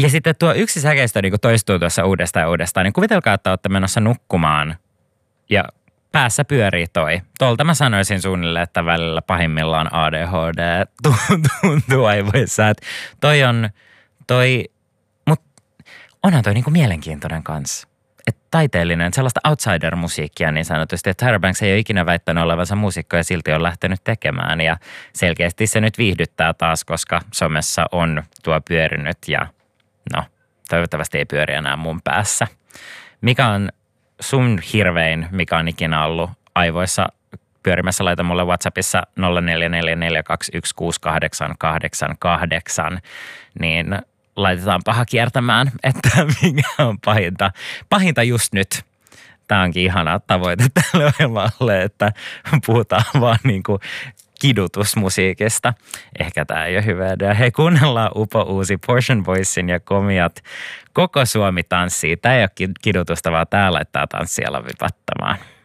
Ja sitten tuo yksi säkeistö niin toistuu tuossa uudestaan ja uudestaan. Niin kuvitelkaa, että olette menossa nukkumaan ja päässä pyörii toi. Tuolta mä sanoisin suunnilleen, että välillä pahimmillaan ADHD tuntuu aivoissa. Että mutta onhan toi niinku mielenkiintoinen kanssa. Että taiteellinen, sellaista outsider-musiikkia niin sanotusti. Että Tyra Banks ei ole ikinä väittänyt olevansa muusikko ja silti on lähtenyt tekemään. Ja selkeästi se nyt viihdyttää taas, koska somessa on tuo pyörinyt ja no, toivottavasti ei pyöri enää mun päässä. Mikä on sun hirvein, mikä on ikinä ollut aivoissa pyörimässä? Laita mulle WhatsAppissa 0444216888, niin laitetaan paha kiertämään, että mikä on pahinta just nyt. Tämä onkin ihana tavoite tälle ohjelmalle, että puhutaan vaan niin kuin kidutusmusiikista. Ehkä tämä ei ole hyvä idea. Hei, kuunnellaan upo uusi Portion Voicin ja Komiat Koko Suomi tanssii. Tämä ei ole kidutusta, vaan tämä laittaa tanssialan vipattamaan.